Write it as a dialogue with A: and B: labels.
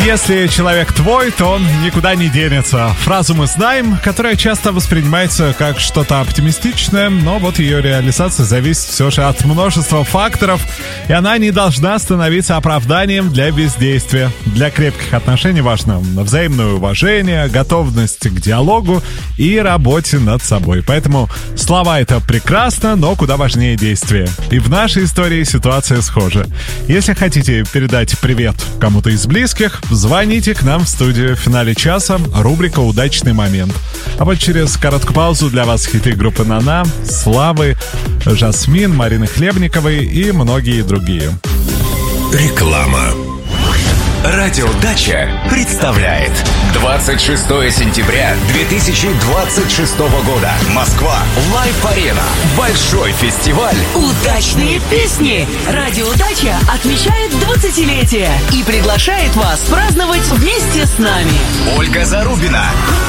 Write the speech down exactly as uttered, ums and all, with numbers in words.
A: Если человек твой, то он никуда не денется. Фразу мы знаем, которая часто воспринимается как что-то оптимистичное, но вот ее реализация зависит все же от множества факторов, и она не должна становиться оправданием для бездействия. Для крепких отношений важно взаимное уважение, готовность к диалогу и работе над собой. Поэтому слова — это прекрасно, но куда важнее действия. И в нашей истории ситуация схожа. Если хотите передать привет кому-то из близких, звоните к нам в студию. В финале часа рубрика «Удачный момент». А вот через короткую паузу для вас хиты группы «Нана», Славы, Жасмин, Марины Хлебниковой и многие другие.
B: Реклама. Радио Дача представляет двадцать шестого сентября две тысячи двадцать шестого года. Москва. Лайв-арена. Большой фестиваль.
C: Удачные песни. Радио Дача отмечает двадцатилетие и приглашает вас праздновать вместе с нами.
B: Ольга Зарубина.